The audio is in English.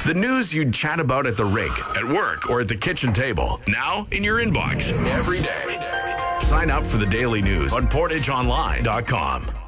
The news you'd chat about at the rink, at work, or at the kitchen table. Now in your inbox every day. Sign up for the daily news on PortageOnline.com.